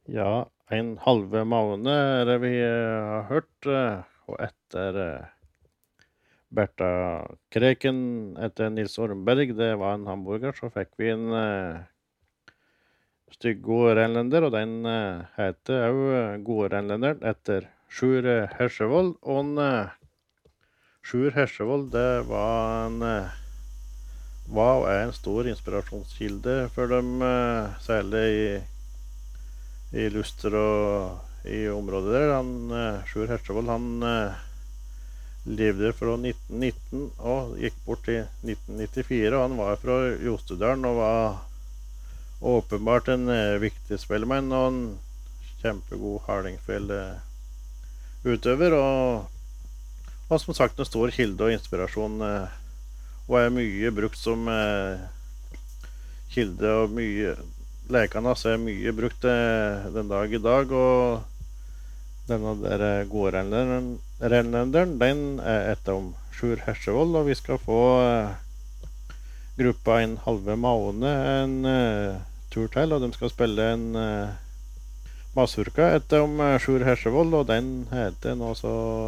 Ja, en halve måned er det vi har hørt, og etter Berta Kreken etter Nils Ormberg, det var en hamburger, så fikk vi en stygg god renlender, og den heter jo gode renlenderen etter Sjur Hersevold, og Sjur Hersevold, det var var og er en stor inspirasjonskilde for dem, særlig i Luster og i området der. Sjur Hersevold, han levde fra 1919 og gikk bort i 1994, og han var fra Jostedalen og var åpenbart en viktig spellemann og en kjempegod hardingfel utøver, og som sagt en stor kilde og inspirasjon, og er mye brukt som kilde, og mye lekene hans er mye brukt den dag i dag, og denne der gode renlenderen, den er etter Sjur Hersevold, og vi skal få gruppa en halve måned en tur til, og de skal spille en masurka etter Sjur Hersevold, og den heter nå så